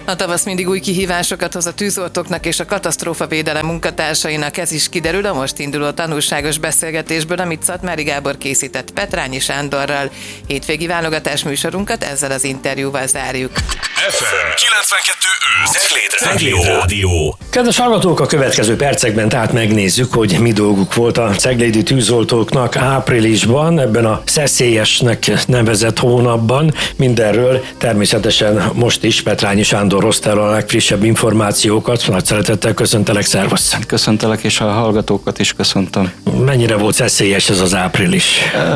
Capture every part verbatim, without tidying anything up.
A tavasz mindig új kihívásokat hoz a tűzoltóknak és a katasztrófavédelem munkatársainak, ez is kiderül a most induló tanulságos beszélgetésből, amit Szatmári Gábor készített Petrányi Sándorral. Hétvégi válogatás műsorunkat ezzel az interjúval zárjuk. ef em kilencvenkettő Cegléd Rádió. Kedves hallgatók, a következő percekben tehát megnézzük, hogy mi dolguk volt a ceglédi tűzoltóknak áprilisban, ebben a szeszélyesnek nevezett hónapban. Mindenről természetesen most is Petrányi Sándor hozta el a legfrissebb információkat. Nagy szeretettel köszöntelek, szervusz! Köszöntelek, és a hallgatókat is köszöntöm. Mennyire volt szeszélyes ez az április?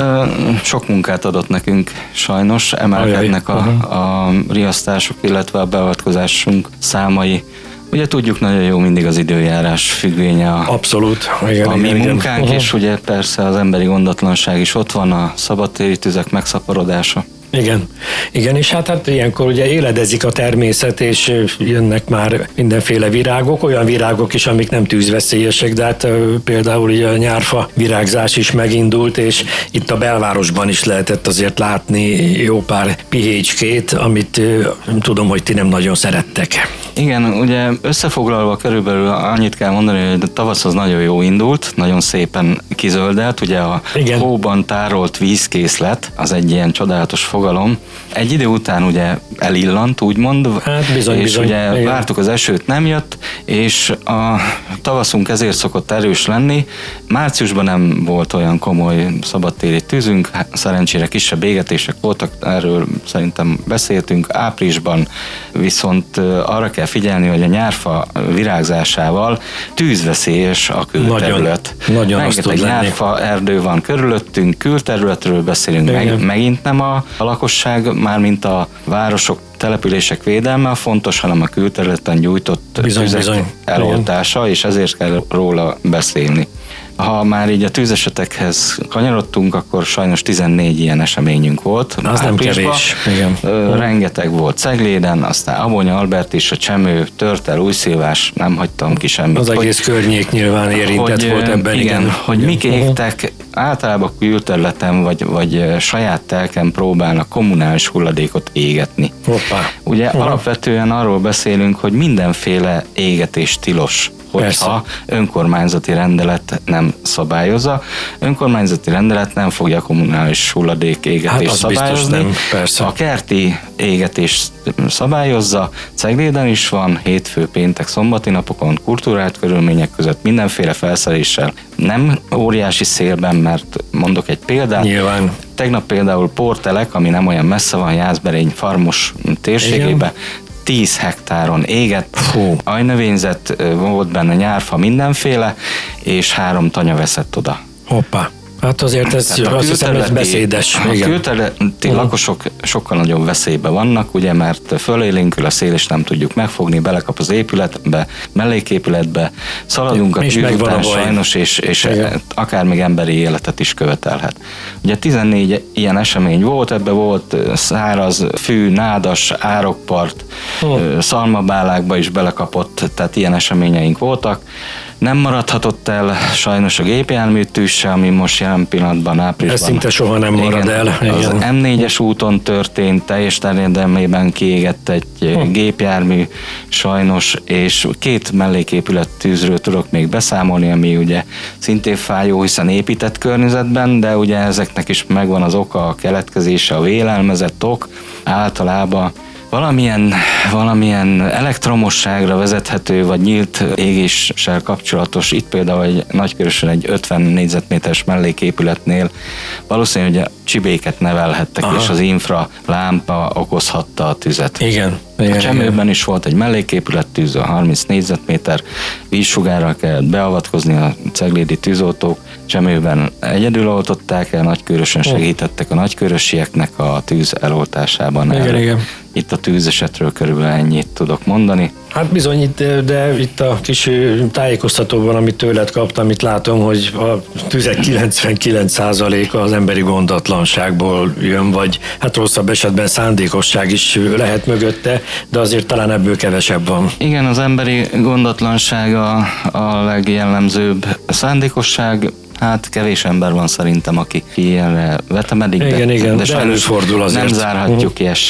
Sok munkát adott nekünk, sajnos. Emelkednek a, a riasztások, illetve a beavatkozásunk számai. Ugye tudjuk, nagyon jó mindig az időjárás függvénye a, Abszolút. Igen, a igen, mi igen. munkánk, Uh-huh. és ugye persze az emberi gondatlanság is ott van, a szabadtéri tüzek megszaporodása. Igen, igen, és hát, hát ilyenkor ugye éledezik a természet, és jönnek már mindenféle virágok, olyan virágok is, amik nem tűzveszélyesek, de hát például ugye a nyárfa virágzás is megindult, és itt a belvárosban is lehetett azért látni jó pár pihécskét, amit tudom, hogy ti nem nagyon szerettek. Igen, ugye összefoglalva körülbelül annyit kell mondani, hogy a tavasz az nagyon jó indult, nagyon szépen kizöldelt, ugye a Igen. hóban tárolt vízkészlet, az egy ilyen csodálatos fogalom. Egy idő után ugye elillant, úgymond, hát bizony, és bizony. ugye Igen. vártuk az esőt, nem jött, és a tavaszunk ezért szokott erős lenni. Márciusban nem volt olyan komoly szabadtéri tűzünk, szerencsére kisebb égetések voltak, erről szerintem beszéltünk. Áprilisban viszont arra kell figyelni, hogy a nyárfa virágzásával tűzveszélyes a külterület. Nagyon, nagyon azt Rengeteg tud lenni. nyárfa erdő van körülöttünk, külterületről beszélünk, meg, megint nem a, a lakosság, mármint a városok, települések védelme a fontos, hanem a külterületen gyújtott bizony, tüzek bizony. eloltása, Igen. és ezért kell róla beszélni. Ha már így a tűzesetekhez kanyarodtunk, akkor sajnos tizennégy ilyen eseményünk volt. Az nem kevés. Igen. Ö, rengeteg volt Cegléden, aztán Abonya, Albert is, a Csemő, Törtel, Újszilvás, nem hagytam ki semmit. Az egész hogy, környék nyilván érintett hogy, volt ebben. Igen, igen. hogy mik égtek, általában külterületen vagy, vagy saját telken próbálnak kommunális hulladékot égetni. Hoppá. Ugye Hoppá. alapvetően arról beszélünk, hogy mindenféle égetés tilos, hogyha Persze. önkormányzati rendelet nem szabályozza. Önkormányzati rendelet nem fogja a kommunális hulladék égetést hát szabályozni. Nem, persze. A kerti égetést szabályozza, Cegléden is van, hétfő, péntek, szombati napokon, kulturált körülmények között, mindenféle felszereléssel. Nem óriási szélben, mert mondok egy példát. Nyilván. Tegnap például Portelek, ami nem olyan messze van, Jászberény farmos térségében, tíz hektáron égett, Fú. ajnövényzet, volt benne nyárfa mindenféle, és három tanya veszett oda. Hoppá. Hát azért ez Tehát azt hiszem, ez beszédes. A Igen. külterületi uh-huh. lakosok sokkal nagyobb veszélyben vannak, ugye, mert fölélénkül a szél, és nem tudjuk megfogni, belekap az épületbe, melléképületbe, szaladunk a tűz után sajnos, és, és akár még emberi életet is követelhet. Ugye tizennégy ilyen esemény volt, ebbe volt száraz, fű, nádas, árokpart, uh-huh. szalmabálákba is belekapott, tehát ilyen eseményeink voltak. Nem maradhatott el sajnos a gépjármű tűz se, ami most jelen pillanatban áprilisban. Ez szinte soha nem marad igen, el. Az Igen. em négyes úton történt, teljes terjedelmében kiégett egy hm. gépjármű sajnos, és két melléképület tűzről tudok még beszámolni, ami ugye szintén fájó, hiszen épített környezetben, de ugye ezeknek is megvan az oka, a keletkezése, a vélelmezett ok, általában Valamilyen, valamilyen elektromosságra vezethető, vagy nyílt égéssel kapcsolatos, itt például egy Nagykörösön egy ötven négyzetméteres melléképületnél valószínűleg ugye csibéket nevelhettek, aha. és az infra lámpa okozhatta a tüzet. Igen. Igen, a Csemőben is volt egy melléképülettűz, a harminc négyzetméter vízsugárral kellett beavatkozni a ceglédi tűzoltók. Csemőben egyedül oltották el, Nagykörösön segítettek a nagykörösieknek a tűz eloltásában. Igen, el. igen. Itt a tűzesetről körülbelül ennyit tudok mondani. Hát bizony, itt, de itt a kis tájékoztatóban, amit tőled kaptam, itt látom, hogy a tüzek kilencvenkilenc százaléka az emberi gondatlanságból jön, vagy hát rosszabb esetben szándékosság is lehet mögötte, de azért talán ebből kevesebb van. Igen, az emberi gondatlanság a, a legjellemzőbb. A szándékosság, hát kevés ember van szerintem, aki ilyenre vetemedik, igen, de, igen, de, de előfordul azért. Nem zárhatjuk ki ezt sem.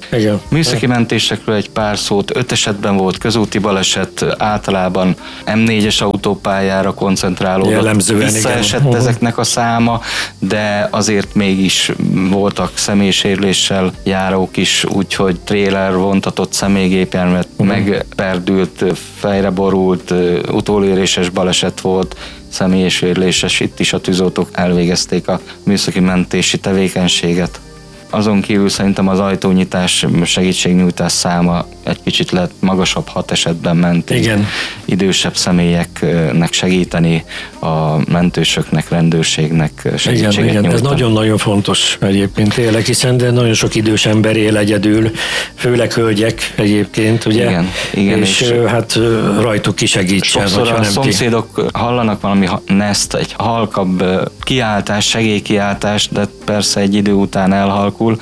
Igen. Műszaki mentésekről egy pár szót. Öt esetben volt közúti baleset, általában em négyes autópályára koncentrálódott. Jellemzően, Visszaesett igen. ezeknek a száma, de azért mégis voltak személysérüléssel járók is, úgyhogy tréler vontatott személygépjárművet, uh-huh. megperdült, fejre borult, utóléréses baleset volt, személyisérüléses, itt is a tűzoltók elvégezték a műszaki mentési tevékenységet. Azon kívül szerintem az ajtónyitás, segítségnyújtás száma egy kicsit lett magasabb, hat esetben ment. Igen. Idősebb személyeknek segíteni, a mentősöknek, rendőrségnek segítséget igen, igen. nyújtani. Ez nagyon-nagyon fontos egyébként tényleg, hiszen de nagyon sok idős ember él egyedül, főleg hölgyek egyébként, ugye? Igen, igen, és, és hát rajtuk kisegítsen. Sokszor a nem szomszédok ki... hallanak valami neszt, egy halkabb kiáltás, segélykiáltás, de persze egy idő után elhalkul,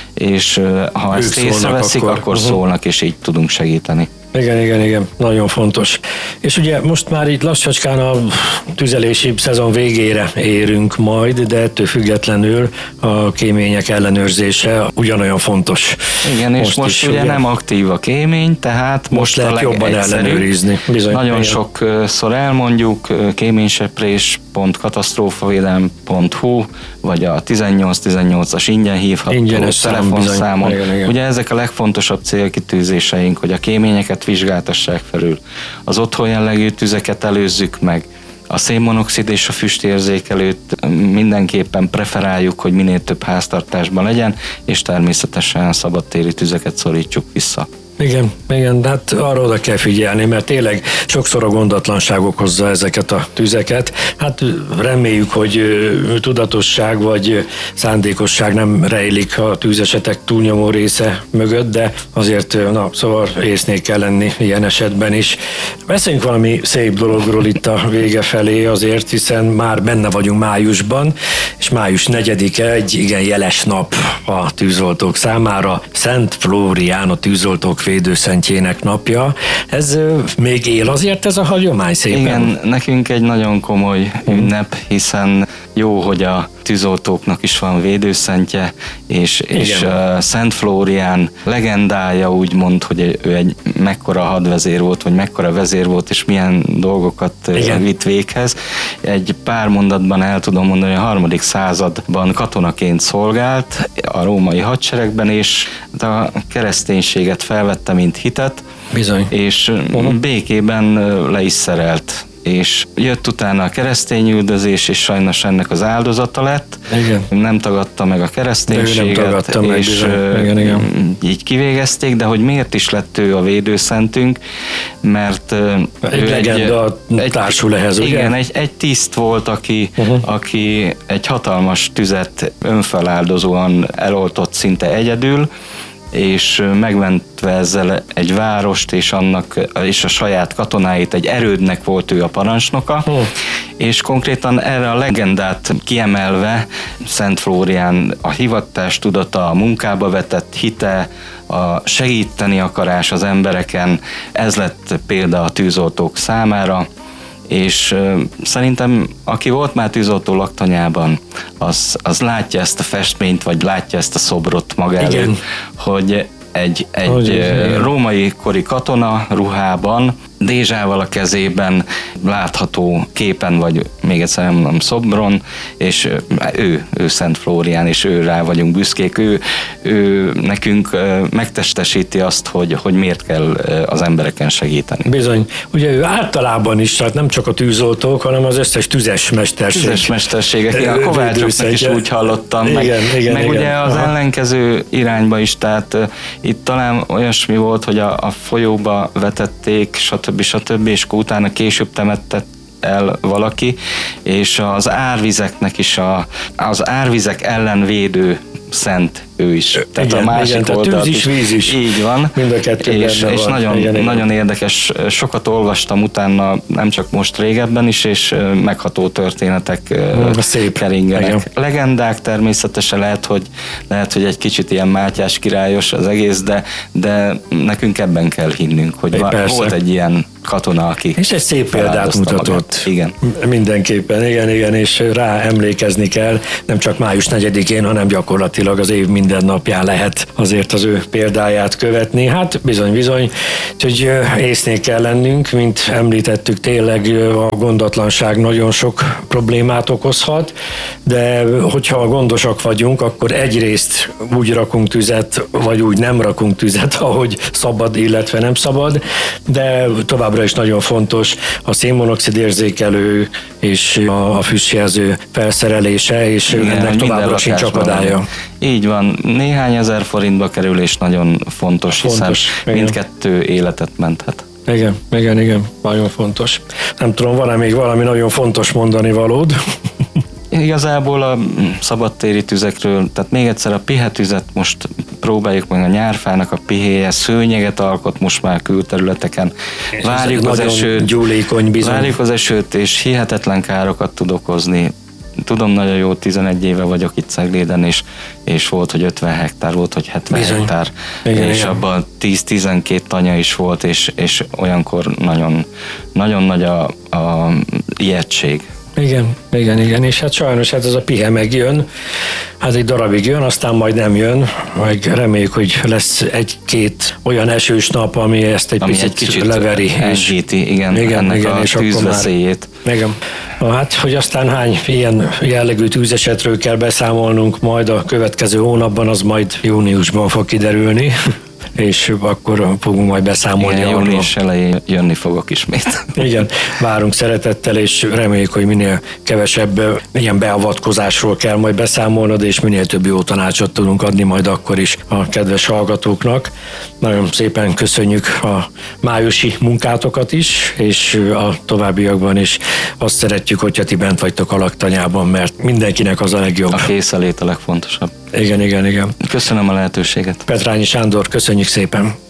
és ha ők ezt észreveszik, akkor, akkor uh-huh. szólnak, és így tudunk segíteni. Igen, igen, igen, nagyon fontos. És ugye most már itt lassacskán a tüzelési szezon végére érünk majd, de ettől függetlenül a kémények ellenőrzése ugyanolyan fontos. Igen, és most, most is, ugye, ugye nem aktív a kémény, tehát most, most lehet jobban ellenőrizni. Bizony, nagyon igen. sokszor elmondjuk, kéményseprés pont katasztrófavédelem pont hu, vagy a tizennyolc tizennyolcas ingyen hívható ingyenes telefonszámon. Ugye ezek a legfontosabb célkitűzéseink, hogy a kéményeket vizsgáltassák felül, az otthon jellegű tüzeket előzzük meg, a szénmonoxid és a füstérzékelőt mindenképpen preferáljuk, hogy minél több háztartásban legyen, és természetesen szabadtéri tüzeket szorítsuk vissza. Igen, igen, de hát arra oda kell figyelni, mert tényleg sokszor a gondatlanság okozza ezeket a tüzeket. Hát reméljük, hogy tudatosság vagy szándékosság nem rejlik a tűzesetek túlnyomó része mögött, de azért, na, szóval észnél kell lenni ilyen esetben is. Beszéljünk valami szép dologról itt a vége felé azért, hiszen már benne vagyunk májusban, és május negyedike egy igen jeles nap a tűzoltók számára. Szent Flórián, a tűzoltók védőszentjének napja. Ez még él azért ez a hagyomány szépen? Igen, nekünk egy nagyon komoly ünnep, hiszen jó, hogy a tűzoltóknak is van védőszentje, és, és uh, Szent Flórián legendája úgymond, hogy ő egy mekkora hadvezér volt, vagy mekkora vezér volt, és milyen dolgokat Igen. vitt véghez. Egy pár mondatban el tudom mondani, hogy a harmadik században katonaként szolgált a római hadseregben, és a kereszténységet felvette, mint hitet, Bizony. és uh-huh. békében le is szerelt. És jött utána a keresztényüldözés, és sajnos ennek az áldozata lett. Igen. Nem tagadta meg a kereszténységet, meg, és igen, igen. így kivégezték, de hogy miért is lett ő a védőszentünk, mert egy legenda társul ehhez, ugye? Igen, egy, egy tiszt volt, aki, uh-huh. aki egy hatalmas tüzet önfeláldozóan eloltott szinte egyedül, és megmentve ezzel egy várost, és annak és a saját katonáit, egy erődnek volt ő a parancsnoka, oh. és konkrétan erre a legendát kiemelve Szent Flórián a hivatás tudata, a munkába vetett hite, a segíteni akarás az embereken, ez lett példa a tűzoltók számára, és uh, szerintem aki volt már tűzoltó laktanyában, az, az látja ezt a festményt, vagy látja ezt a szobrot maga előtt, hogy egy, egy uh, római kori katona ruhában, dézsával a kezében látható képen, vagy még egyszer nem mondom, szobron, és ő, ő Szent Flórián, és ő rá vagyunk büszkék, ő, ő nekünk megtestesíti azt, hogy, hogy miért kell az embereken segíteni. Bizony. Ugye ő általában is, tehát nem csak a tűzoltók, hanem az összes tüzes mesterség. Tüzes mesterségek, igen, a kovácsoknak is úgy hallottam, igen, meg, igen, meg igen. ugye az Aha. ellenkező irányba is, tehát uh, itt talán olyasmi volt, hogy a, a folyóba vetették, stb. stb. És akkor utána később temettet el valaki, és az árvizeknek is a, az árvizek ellen védő szent ő is. Tehát igen, a másik igen, oldalt tűz is, víz is. Így van. Mind a kettő és, és van. nagyon, igen, nagyon igen. érdekes, sokat olvastam utána, nem csak most, régebben is, és megható történetek Szép. keringenek. Igen. Legendák természetesen lehet, hogy lehet, hogy egy kicsit ilyen Mátyás királyos az egész, de, de nekünk ebben kell hinnünk, hogy van, volt egy ilyen katona, aki és egy szép példát mutatott. Magát. Igen. Mindenképpen, igen, igen, és rá emlékezni kell, nem csak május negyedikén, hanem gyakorlatilag az év minden mindennapján lehet azért az ő példáját követni. Hát bizony-bizony, hogy észnél kell lennünk, mint említettük, tényleg a gondatlanság nagyon sok problémát okozhat, de hogyha gondosak vagyunk, akkor egyrészt úgy rakunk tüzet, vagy úgy nem rakunk tüzet, ahogy szabad, illetve nem szabad, de továbbra is nagyon fontos a szénmonoxid érzékelő és a füstjelző felszerelése, és igen, ennek továbbra sincs akadálya. Így van, néhány ezer forintba kerül, és nagyon fontos, fontos hiszen igen. mindkettő életet menthet. Igen, igen, igen, nagyon fontos. Nem tudom, van-e még valami nagyon fontos mondani valód? Igazából a szabadtéri tüzekről, tehát még egyszer a pihetüzet most próbáljuk meg, a nyárfának a pihéje szőnyeget alkot most már külterületeken. Várjuk az esőt, gyúlékony bizony. Várjuk az esőt, és hihetetlen károkat tud okozni. Tudom, nagyon jó, tizenegy éve vagyok itt Cegléden, és, és volt, hogy ötven hektár, volt, hogy hetven bizony. hektár, igen, és igen. abban tíz-tizenkét tanya is volt, és, és olyankor nagyon, nagyon nagy a, a ijegység. Igen, igen, igen, és hát sajnos hát ez a pihe megjön, hát egy darabig jön, aztán majd nem jön, meg reméljük, hogy lesz egy-két olyan esős nap, ami ezt egy, ami picit, egy kicsit leveri. Enyhíti, igen, igen, ennek igen, a és tűzveszélyét. Már, igen. Hát, hogy aztán hány ilyen jellegű tűzesetről kell beszámolnunk majd a következő hónapban, az majd júniusban fog kiderülni. És akkor fogunk majd beszámolni. Igen, június elején jönni fogok ismét. Igen, várunk szeretettel, és reméljük, hogy minél kevesebb ilyen beavatkozásról kell majd beszámolnod, és minél több jó tanácsot tudunk adni majd akkor is a kedves hallgatóknak. Nagyon szépen köszönjük a májusi munkátokat is, és a továbbiakban is azt szeretjük, hogyha ti bent vagytok a laktanyában, mert mindenkinek az a legjobb. A készenlét a legfontosabb. Igen, igen, igen. Köszönöm a lehetőséget. Petrányi Sándor, köszönjük szépen.